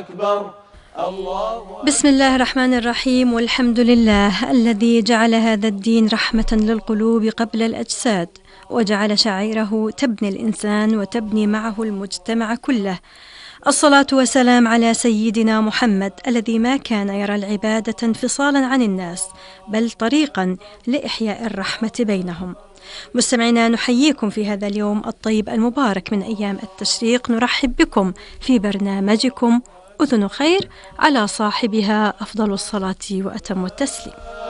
أكبر. بسم الله الرحمن الرحيم، والحمد لله الذي جعل هذا الدين رحمة للقلوب قبل الأجساد، وجعل شعائره تبني الإنسان وتبني معه المجتمع كله. الصلاة والسلام على سيدنا محمد الذي ما كان يرى العبادة انفصالا عن الناس، بل طريقا لإحياء الرحمة بينهم. مستمعينا، نحييكم في هذا اليوم الطيب المبارك من أيام التشريق. نرحب بكم في برنامجكم أذن خير، على صاحبها أفضل الصلاة وأتم التسليم.